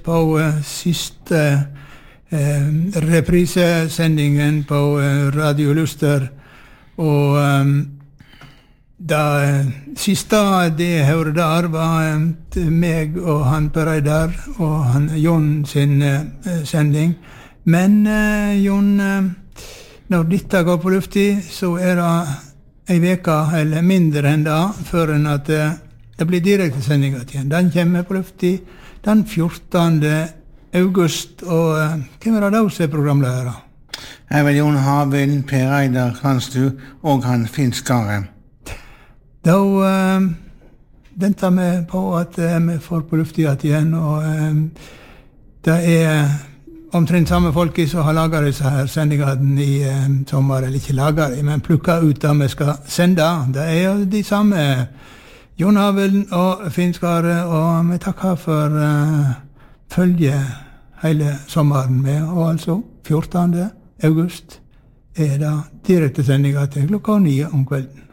På siste reprisesendingen på Radio Luster, og det siste det jeg hørte der var meg og han Per Reidar og han Jon sin sending. Men Jon, når dette går på lufti, så det en veka eller mindre enn det, før enn at det blir direkte sendinger igjen. Den kommer på lufti den 14. august, og hvem det da som programleder? Jeg vil Jon Havind, Per Reidar Kranstu og han Finn Skare. Da venter vi på at vi får på lufti igjen, og det omtrent samme folket som har laget disse her sendingene i sommer, eller ikke laget dem, men plukket ut det vi skal sende. Det jo de samme Jon Havind og Finn Skare, og vi takker for følge hele sommeren med, og altså 14. august det direkte sendinger til klokka 9 om kvelden.